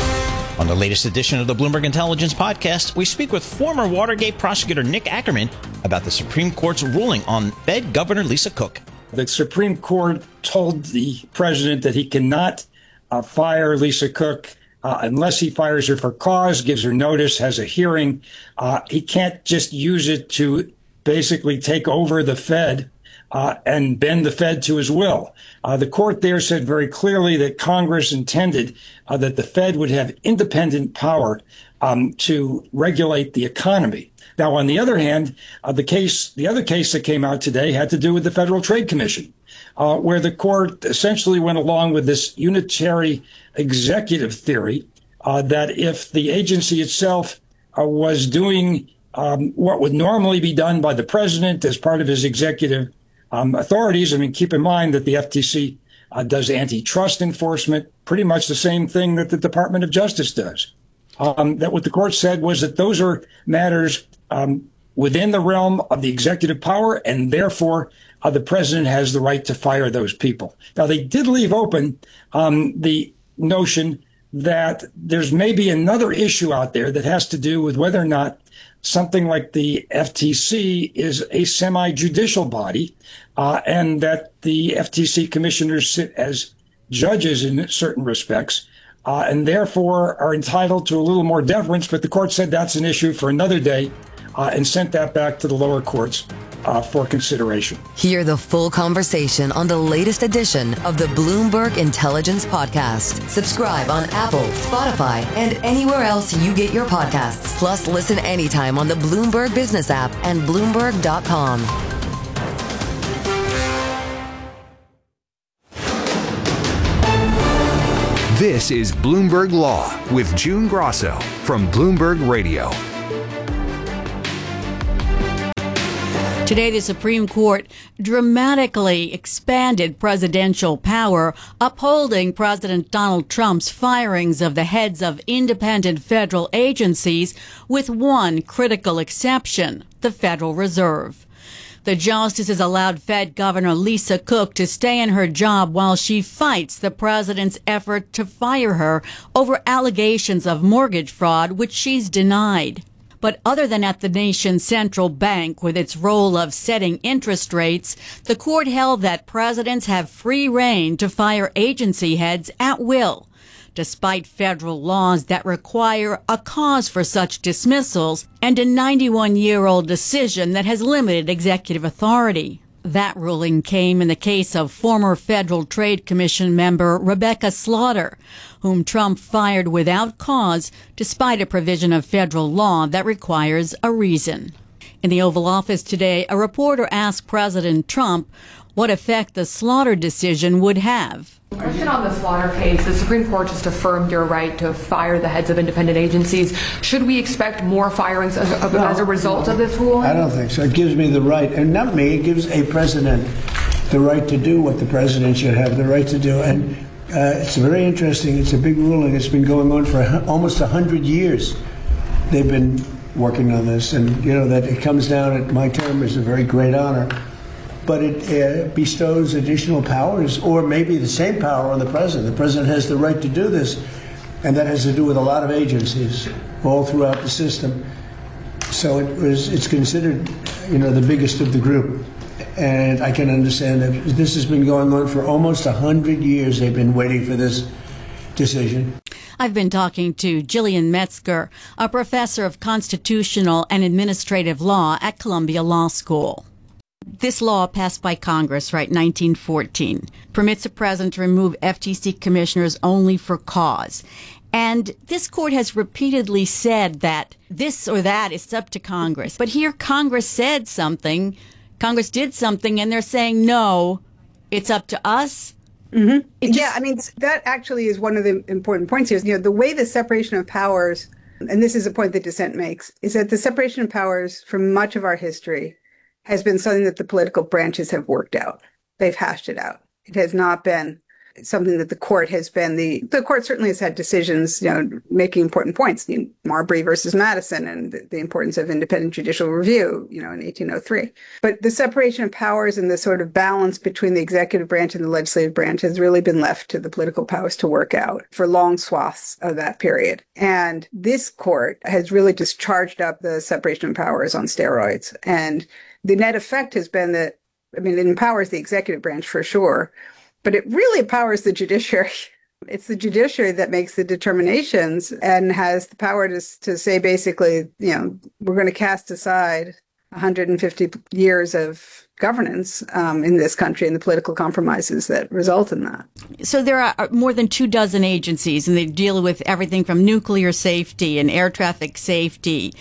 On the latest edition of the Bloomberg Intelligence Podcast, we speak with former Watergate prosecutor Nick Ackerman about the Supreme Court's ruling on Fed Governor Lisa Cook. The Supreme Court told the president that he cannot uh, fire Lisa Cook uh, unless he fires her for cause, gives her notice, has a hearing. Uh, he can't just use it to basically take over the Fed uh, and bend the Fed to his will. Uh, the court there said very clearly that Congress intended uh, that the Fed would have independent power um, to regulate the economy. Now, on the other hand, uh, the case, the other case that came out today had to do with the Federal Trade Commission, uh, where the court essentially went along with this unitary executive theory uh, that if the agency itself uh, was doing Um, what would normally be done by the president as part of his executive um, authorities. I mean, keep in mind that the F T C uh, does antitrust enforcement, pretty much the same thing that the Department of Justice does. Um, that what the court said was that those are matters um, within the realm of the executive power, and therefore uh, the president has the right to fire those people. Now, they did leave open um, the notion that there's maybe another issue out there that has to do with whether or not something like the F T C is a semi-judicial body, uh, and that the F T C commissioners sit as judges in certain respects, uh, and therefore are entitled to a little more deference. But the court said that's an issue for another day, uh, and sent that back to the lower courts uh, for consideration. Hear the full conversation on the latest edition of the Bloomberg Intelligence Podcast. Subscribe on Apple, Spotify, and anywhere else you get your podcasts. Plus, listen anytime on the Bloomberg Business app and Bloomberg dot com. This is Bloomberg Law with June Grosso from Bloomberg Radio. Today, the Supreme Court dramatically expanded presidential power, upholding President Donald Trump's firings of the heads of independent federal agencies, with one critical exception, the Federal Reserve. The justices allowed Fed Governor Lisa Cook to stay in her job while she fights the president's effort to fire her over allegations of mortgage fraud, which she's denied. But other than at the nation's central bank with its role of setting interest rates, the court held that presidents have free rein to fire agency heads at will, despite federal laws that require a cause for such dismissals and a ninety-one-year-old decision that has limited executive authority. That ruling came in the case of former Federal Trade Commission member Rebecca Slaughter, whom Trump fired without cause despite a provision of federal law that requires a reason. In the Oval Office today, a reporter asked President Trump what effect the Slaughter decision would have. Question on the Slaughter case. The Supreme Court just affirmed your right to fire the heads of independent agencies. Should we expect more firings as a, no, as a result no, of this ruling? I don't think so. It gives me the right, and not me, it gives a president the right to do what the president should have the right to do. And uh, it's very interesting. It's a big ruling. It's been going on for almost one hundred years. They've been working on this, and, you know, that it comes down at my term is a very great honor. But it uh, bestows additional powers, or maybe the same power, on the president. The president has the right to do this, and that has to do with a lot of agencies all throughout the system. So it was, it's considered, you know, the biggest of the group. And I can understand that this has been going on for almost one hundred years. They've been waiting for this decision. I've been talking to Gillian Metzger, a professor of constitutional and administrative law at Columbia Law School. This law passed by Congress, right, nineteen fourteen, permits a president to remove F T C commissioners only for cause. And this court has repeatedly said that this or that is up to Congress. But here Congress said something, Congress did something, and they're saying, no, it's up to us. Mm-hmm. Just, yeah, I mean, that actually is one of the important points here. You know, the way the separation of powers, and this is a point that dissent makes, is that the separation of powers for much of our history has been something that the political branches have worked out. They've hashed it out. It has not been something that the court has been the, the court certainly has had decisions, you know, making important points, you know, Marbury versus Madison and the, the importance of independent judicial review, you know, in eighteen oh three. But the separation of powers and the sort of balance between the executive branch and the legislative branch has really been left to the political powers to work out for long swaths of that period. And this court has really just charged up the separation of powers on steroids. And the net effect has been that, I mean, it empowers the executive branch for sure, but it really empowers the judiciary. It's the judiciary that makes the determinations and has the power to, to say, basically, you know, we're going to cast aside one hundred fifty years of governance um, in this country and the political compromises that result in that. So there are more than two dozen agencies, and they deal with everything from nuclear safety and air traffic safety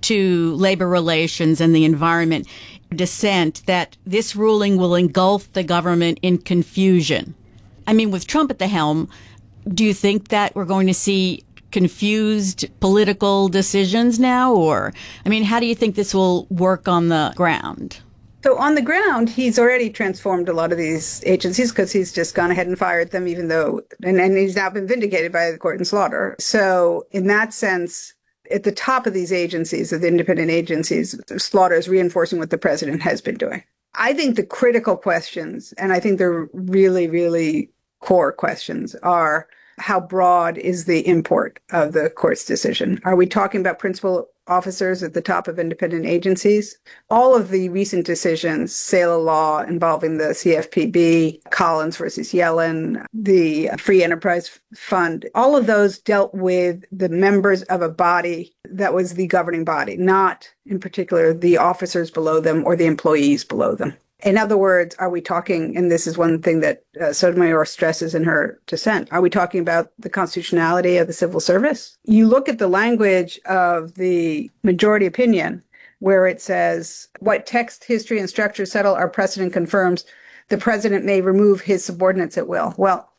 to labor relations and the environment. Dissent that this ruling will engulf the government in confusion. I mean, with Trump at the helm, do you think that we're going to see confused political decisions now? Or, I mean, how do you think this will work on the ground? So on the ground, he's already transformed a lot of these agencies because he's just gone ahead and fired them, even though, and, and he's now been vindicated by the court in Slaughter. So in that sense, at the top of these agencies, of the independent agencies, Slaughter is reinforcing what the president has been doing. I think the critical questions, and I think they're really, really core questions, are how broad is the import of the court's decision? Are we talking about principal officers at the top of independent agencies? All of the recent decisions, Saylor Law involving the C F P B, Collins versus Yellen, the Free Enterprise Fund, all of those dealt with the members of a body that was the governing body, not in particular the officers below them or the employees below them. In other words, are we talking, and this is one thing that uh, Sotomayor stresses in her dissent, are we talking about the constitutionality of the civil service? You look at the language of the majority opinion where it says, what text, history, and structure settle our precedent confirms the president may remove his subordinates at will. Well,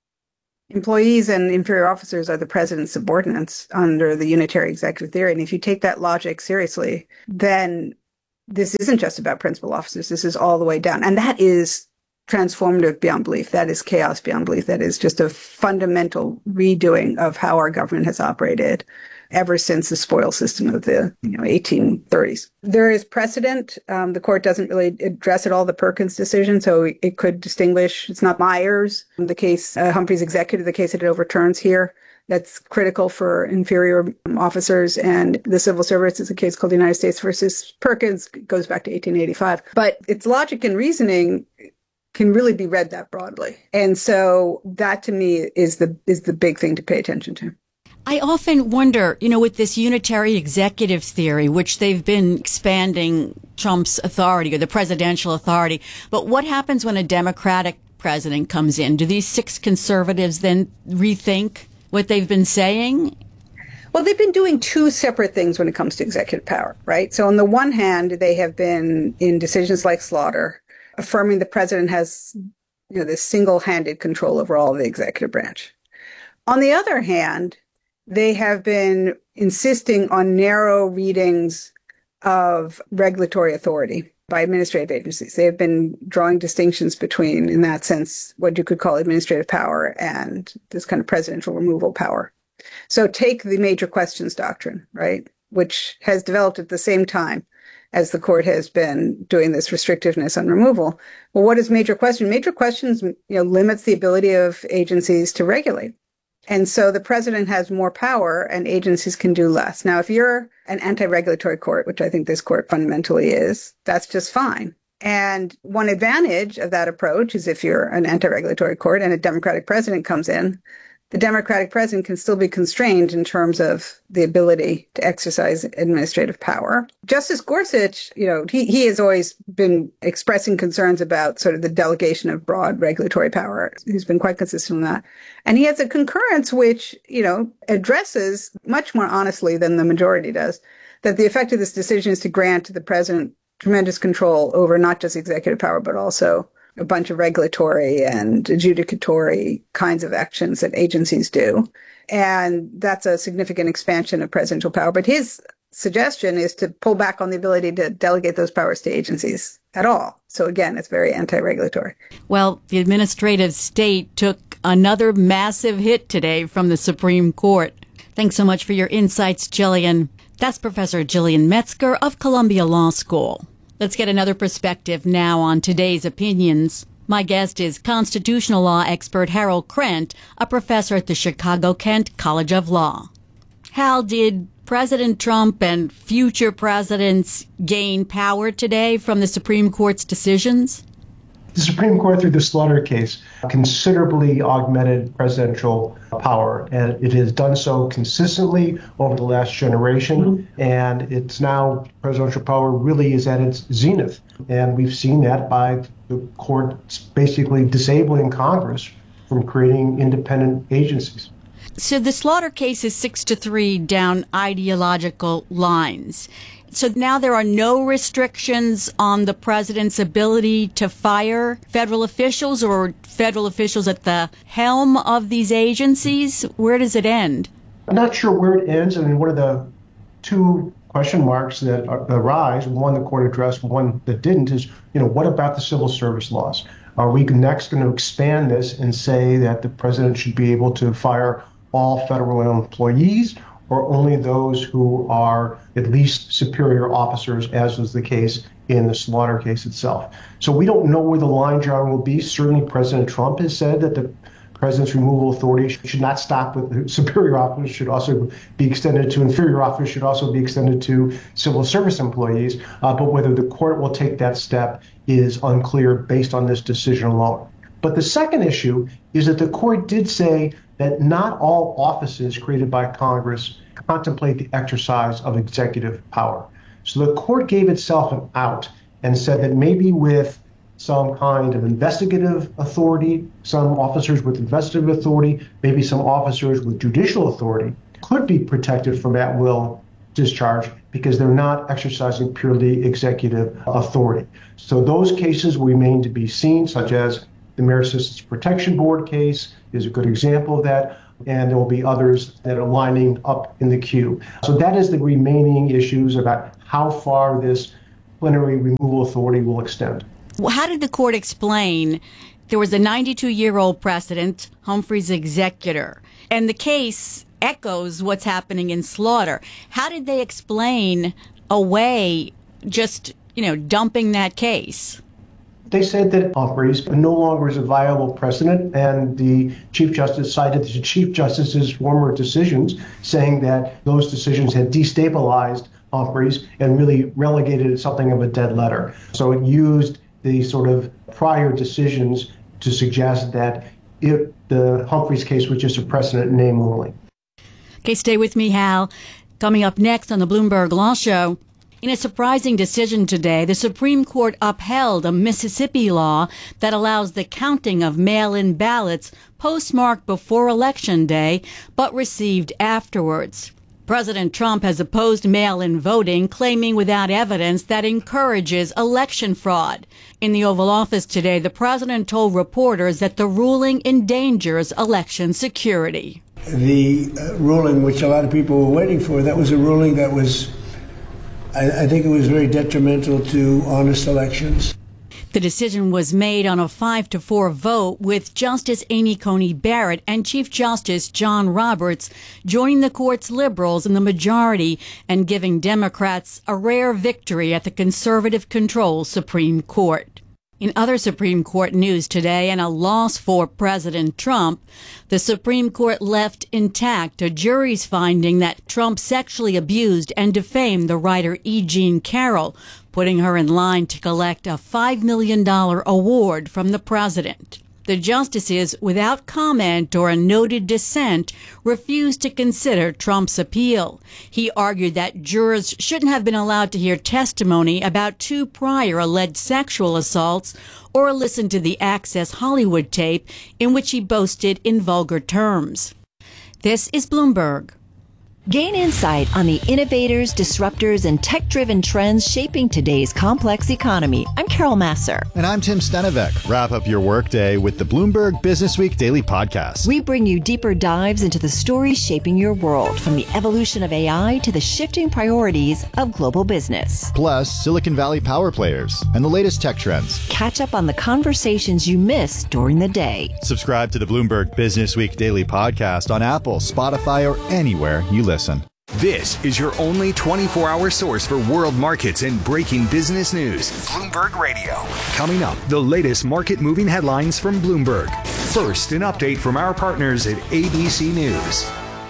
employees and inferior officers are the president's subordinates under the unitary executive theory. And if you take that logic seriously, then this isn't just about principal officers. This is all the way down. And that is transformative beyond belief. That is chaos beyond belief. That is just a fundamental redoing of how our government has operated ever since the spoil system of the you know, eighteen thirties. There is precedent. Um, the court doesn't really address at all the Perkins decision, so it could distinguish. It's not Myers, the case, uh, Humphrey's executive, the case that it overturns here. That's critical for inferior officers, and the civil service is a case called the United States versus Perkins. It goes back to eighteen eighty-five. But its logic and reasoning can really be read that broadly. And so that to me is the is the big thing to pay attention to. I often wonder, you know, with this unitary executive theory, which they've been expanding Trump's authority or the presidential authority, but what happens when a Democratic president comes in? Do these six conservatives then rethink what they've been saying? Well, they've been doing two separate things when it comes to executive power, right? So on the one hand, they have been, in decisions like Slaughter, affirming the president has, you know, this single-handed control over all of the executive branch. On the other hand, they have been insisting on narrow readings of regulatory authority by administrative agencies. They have been drawing distinctions between, in that sense, what you could call administrative power and this kind of presidential removal power. So take the major questions doctrine, right, which has developed at the same time as the court has been doing this restrictiveness on removal. Well, what is major question? Major questions, you know, limits the ability of agencies to regulate. And so the president has more power and agencies can do less. Now, if you're an anti-regulatory court, which I think this court fundamentally is, that's just fine. And one advantage of that approach is if you're an anti-regulatory court and a Democratic president comes in, the Democratic president can still be constrained in terms of the ability to exercise administrative power. Justice Gorsuch, you know, he, he has always been expressing concerns about sort of the delegation of broad regulatory power. He's been quite consistent on that. And he has a concurrence which, you know, addresses much more honestly than the majority does, that the effect of this decision is to grant the president tremendous control over not just executive power, but also a bunch of regulatory and adjudicatory kinds of actions that agencies do. And that's a significant expansion of presidential power. But his suggestion is to pull back on the ability to delegate those powers to agencies at all. So again, it's very anti-regulatory. Well, the administrative state took another massive hit today from the Supreme Court. Thanks so much for your insights, Jillian. That's Professor Jillian Metzger of Columbia Law School. Let's get another perspective now on today's opinions. My guest is constitutional law expert Harold Krent, a professor at the Chicago-Kent College of Law. Hal, did President Trump and future presidents gain power today from the Supreme Court's decisions? The Supreme Court, through the Slaughter case, considerably augmented presidential power, and it has done so consistently over the last generation, and it's now, presidential power really is at its zenith, and we've seen that by the courts basically disabling Congress from creating independent agencies. So the Slaughter case is six to three down ideological lines. So now there are no restrictions on the president's ability to fire federal officials or federal officials at the helm of these agencies. Where does it end? I'm not sure where it ends. I mean, one of the two question marks that arise, one the court addressed, one that didn't, is, you know, what about the civil service laws? Are we next going to expand this and say that the president should be able to fire all federal employees, or only those who are at least superior officers, as was the case in the Slaughter case itself? So we don't know where the line drawing will be. Certainly President Trump has said that the president's removal authority should not stop with superior officers, should also be extended to inferior officers, should also be extended to civil service employees. Uh, but whether the court will take that step is unclear based on this decision alone. But the second issue is that the court did say that not all offices created by Congress contemplate the exercise of executive power. So the court gave itself an out and said that maybe with some kind of investigative authority, some officers with investigative authority, maybe some officers with judicial authority could be protected from at-will discharge because they're not exercising purely executive authority. So those cases remain to be seen, such as the Merit Systems Protection Board case is a good example of that, and there will be others that are lining up in the queue. So that is the remaining issues about how far this plenary removal authority will extend. Well, how did the court explain there was a ninety-two-year-old precedent, Humphrey's executor, and the case echoes what's happening in Slaughter? How did they explain away just, you know, dumping that case? They said that Humphreys no longer is a viable precedent, and the Chief Justice cited the Chief Justice's former decisions, saying that those decisions had destabilized Humphreys and really relegated it something of a dead letter. So it used the sort of prior decisions to suggest that if the Humphreys case was just a precedent in name only. Okay, stay with me, Hal. Coming up next on the Bloomberg Law Show. In a surprising decision today, the Supreme Court upheld a Mississippi law that allows the counting of mail-in ballots postmarked before Election Day, but received afterwards. President Trump has opposed mail-in voting, claiming without evidence that encourages election fraud. In the Oval Office today, the president told reporters that the ruling endangers election security. The uh, ruling, which a lot of people were waiting for, that was a ruling that was, I, I think it was very detrimental to honest elections. The decision was made on a five to four vote, with Justice Amy Coney Barrett and Chief Justice John Roberts joining the court's liberals in the majority and giving Democrats a rare victory at the conservative-controlled Supreme Court. In other Supreme Court news today, and a loss for President Trump, the Supreme Court left intact a jury's finding that Trump sexually abused and defamed the writer E. Jean Carroll, putting her in line to collect a five million dollars award from the president. The justices, without comment or a noted dissent, refused to consider Trump's appeal. He argued that jurors shouldn't have been allowed to hear testimony about two prior alleged sexual assaults or listen to the Access Hollywood tape in which he boasted in vulgar terms. This is Bloomberg. Gain insight on the innovators, disruptors, and tech-driven trends shaping today's complex economy. I'm Carol Masser. And I'm Tim Stenevec. Wrap up your workday with the Bloomberg Businessweek Daily Podcast. We bring you deeper dives into the stories shaping your world, from the evolution of A I to the shifting priorities of global business. Plus, Silicon Valley power players and the latest tech trends. Catch up on the conversations you missed during the day. Subscribe to the Bloomberg Businessweek Daily Podcast on Apple, Spotify, or anywhere you listen. This is your only twenty-four hour source for world markets and breaking business news. Bloomberg Radio. Coming up, the latest market moving headlines from Bloomberg. First, an update from our partners at A B C News.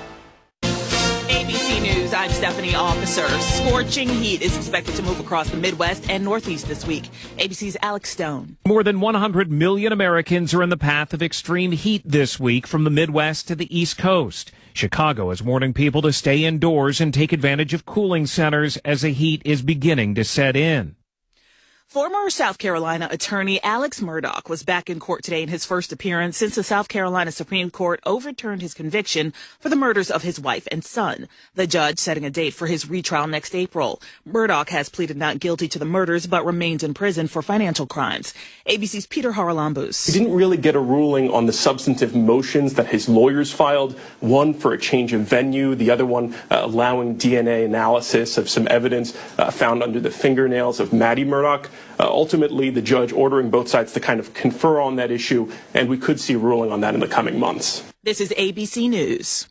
A B C News, I'm Stephanie Officer. Scorching heat is expected to move across the Midwest and Northeast this week. A B C's Alex Stone. More than one hundred million Americans are in the path of extreme heat this week, from the Midwest to the East Coast. Chicago is warning people to stay indoors and take advantage of cooling centers as the heat is beginning to set in. Former South Carolina attorney Alex Murdaugh was back in court today in his first appearance since the South Carolina Supreme Court overturned his conviction for the murders of his wife and son. The judge setting a date for his retrial next April. Murdaugh has pleaded not guilty to the murders but remains in prison for financial crimes. A B C's Peter Haralambous. We didn't really get a ruling on the substantive motions that his lawyers filed, one for a change of venue, the other one uh, allowing D N A analysis of some evidence uh, found under the fingernails of Maddie Murdaugh. Uh, ultimately, the judge ordering both sides to kind of confer on that issue, and we could see a ruling on that in the coming months. This is A B C News.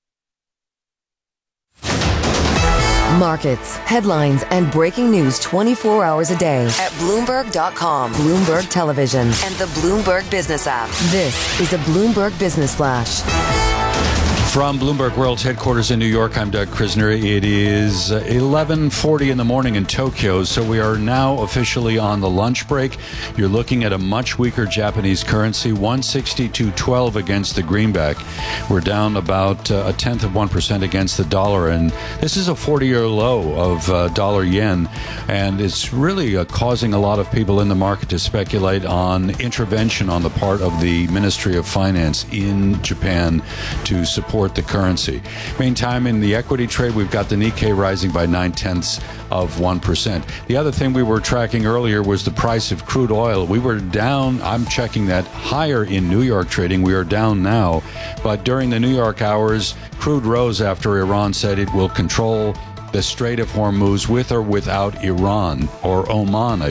Markets, headlines, and breaking news twenty-four hours a day at Bloomberg dot com, Bloomberg Television, and the Bloomberg Business app. This is a Bloomberg Business Flash. From Bloomberg World's headquarters in New York, I'm Doug Krisner. It is eleven forty in the morning in Tokyo, so we are now officially on the lunch break. You're looking at a much weaker Japanese currency, one sixty-two twelve against the greenback. We're down about uh, a tenth of one percent against the dollar, and this is a forty-year low of uh, dollar yen, and it's really uh, causing a lot of people in the market to speculate on intervention on the part of the Ministry of Finance in Japan to support the currency. Meantime, in the equity trade, we've got the Nikkei rising by nine-tenths of one percent. The other thing we were tracking earlier was the price of crude oil. We were down, I'm checking that, higher in New York trading. We are down now. But during the New York hours, crude rose after Iran said it will control the Strait of Hormuz with or without Iran or Oman.